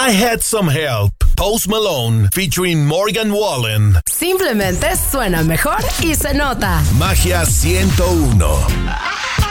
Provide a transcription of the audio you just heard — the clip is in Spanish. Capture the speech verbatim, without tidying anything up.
I Had Some Help, Post Malone, featuring Morgan Wallen. Simplemente suena mejor y se nota. Magia ciento uno.